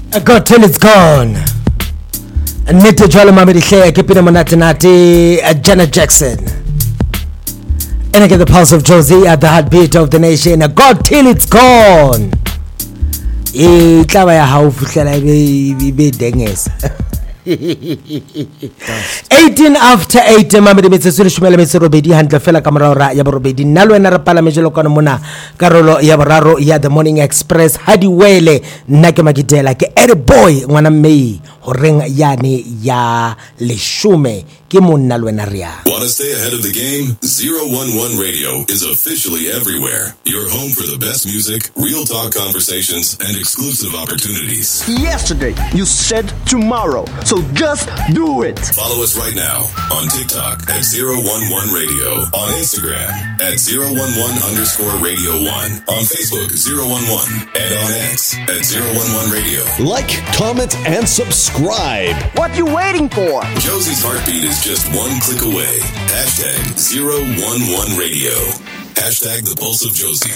I got till it's gone. Nete jwale mamedi hle ke pina monate nate Janet Jackson. And I get the pulse of Josie at the heartbeat of the nation. I got till it's gone. E tlaba ya hao fihlela be dengesa. 18 after 8 mamedi metsotso le shumele metso robedi hantle fela ka morao ya borobedi nna le wena re pala mejelo kana mona karolo ya boraro ya the morning express hadi wele nna ke makitela ke Eddie Boy ngwana May horeng yane ya leshume ke monna le wena ria. Want to stay ahead of the game? 011 Radio is officially everywhere. Your home for the best music, real talk conversations, and exclusive opportunities. Yesterday, you said tomorrow. So just do it. Follow us right now on TikTok at 011 Radio, on Instagram at 011_Radio1, on Facebook 011, and on X at 011 Radio. Like, comment, and subscribe. What you waiting for? Josie's heartbeat is just one click away. Hashtag 011 Radio. Hashtag the pulse of Josie.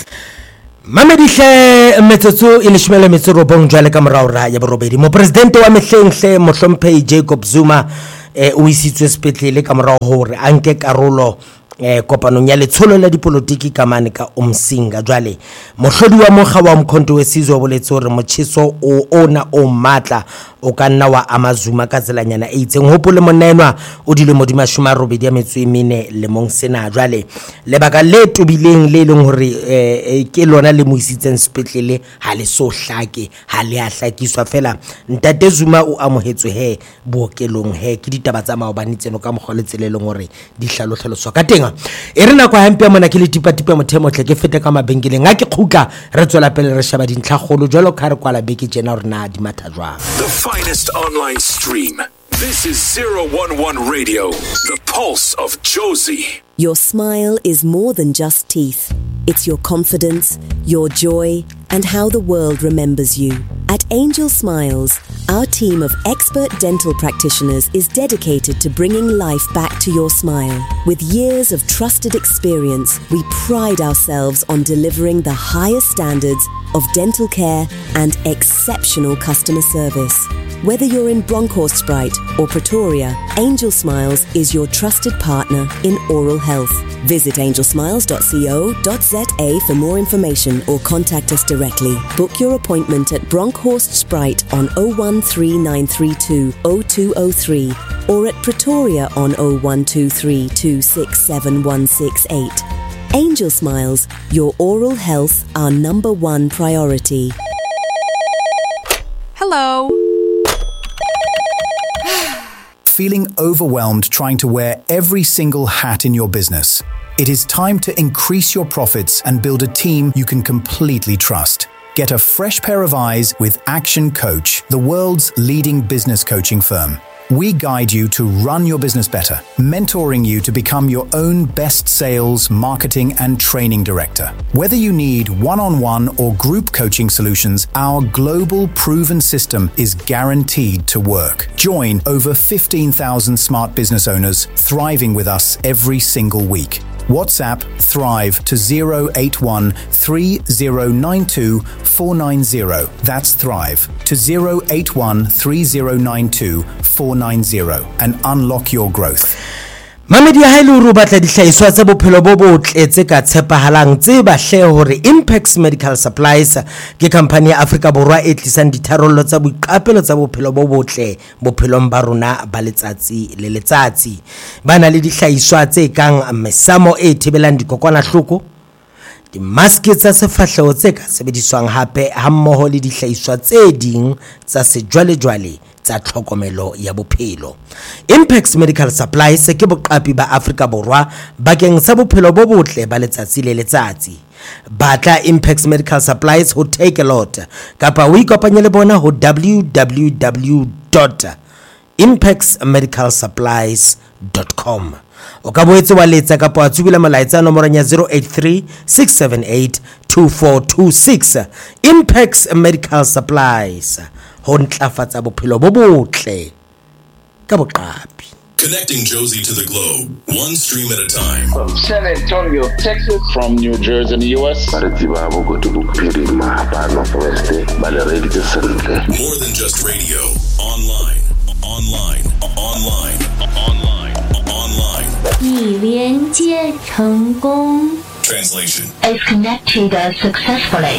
Mamedihle metsotso ile shmele metsoro bong jwale ka moraora ya borobedi mo president wa mehlenhle mohlomphehi Jacob Zuma o isitswe sepetlele ka morao hore anke karolo kopanong ya letsholo la dipolotiki ka mane ka Umsinga jwale mohlodi wa mokga wa mkhonto wesizwe boletse hore motshiso o ona o matla o ka nna wa Amazuma ka tselanyana e itseng hopole monenwa o dile modima 84 le mong sena jwale lebaka le tobileng le leng hore ke lona le moisitseng sepetlele ha le so hlake ha le a hlakiswa fela ntate Zuma o amohetswe he bookelong he ke ditaba tsa maobanitseno ka mogolotseleleng hore di hlalohleloswa ka tenga e rena kwa hampe mona ke le tipa mothemo tle ke fete ka mabenkeleng ga ke khutla re tswela pele re shaba dintlhagolo jwalo ka re kwala beke jena rena di matha jwa. The finest online stream. This is 011 Radio, the pulse of Josie. Your smile is more than just teeth. It's your confidence, your joy, and how the world remembers you. At Angel Smiles, our team of expert dental practitioners is dedicated to bringing life back to your smile. With years of trusted experience, we pride ourselves on delivering the highest standards of dental care and exceptional customer service. Whether you're in Bronkhorstspruit or Pretoria, Angel Smiles is your trusted partner in oral health. Visit angelsmiles.co.za for more information or contact us directly. Book your appointment at Bronkhorstspruit on 013932 0203 or at Pretoria on 0123 267168. Angel Smiles, your oral health, our number one priority. Hello. Feeling overwhelmed trying to wear every single hat in your business? It is time to increase your profits and build a team you can completely trust. Get a fresh pair of eyes with Action Coach, the world's leading business coaching firm. We guide you to run your business better, mentoring you to become your own best sales, marketing, and training director. Whether you need one-on-one or group coaching solutions, our global proven system is guaranteed to work. Join over 15,000 smart business owners thriving with us every single week. WhatsApp Thrive to 081 3092 490. That's Thrive to 081 3092 490 and unlock your growth. Mamedi ha ile ro batla dihlahiswa tsa bophelo bo botle tse ka tshepahalang tse ba hle hore Impex Medical Supplies ke company ya Afrika Borwa e tlisang ditharollo tsa boiqapelo tsa bophelo bo botle bophelong ba rona ba letsatsi le letsatsi bana le dihlahiswa tse kang mesamo e thibelang dikokwanahloko di mask tsa sefahleho tse ka sebediswang hape hammoho le dihlahiswa tse ding tsa sejwalejwale tsa tlhokomelo ya bophelo. Impex Medical Supplies ke boqapi ba Afrika Borwa bakeng sa bophelo bo botle ba letsatsi le letsatsi. Batla Impex Medical Supplies ho Take a Lot kapa o ikopanye le bona ho www.impexmedicalsupplies.com. o ka boetse wa letsa kapa wa tsubila molaetsa nomorong ya 083 678 2426. Impex Medical Supplies ho ntlafatsa bophelo bo botle ka boqapi. Connecting Josie to the globe, one stream at a time. From San Antonio, Texas. From New Jersey in the U.S. More than just radio. Online. 已连接成功。 Translation. Is connected successfully.